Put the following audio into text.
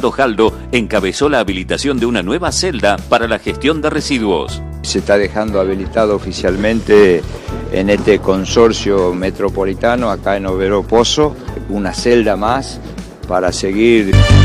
Fernando Jaldo encabezó la habilitación de una nueva celda para la gestión de residuos. Se está dejando habilitado oficialmente en este consorcio metropolitano, acá en Overo Pozo, una celda más para seguir